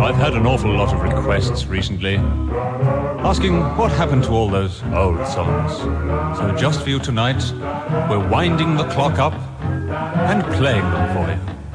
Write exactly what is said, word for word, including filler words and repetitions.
I've had an awful lot of requests recently, asking what happened to all those old songs. So just for you tonight, we're winding the clock up and playing them for you.